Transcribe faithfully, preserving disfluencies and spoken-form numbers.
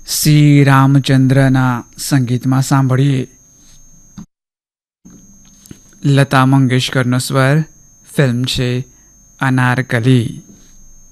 શ્રી રામચંદ્રના સંગીતમાં સાંભળીએ લતા મંગેશકરનો સ્વર. ફિલ્મ છે અનારકલી.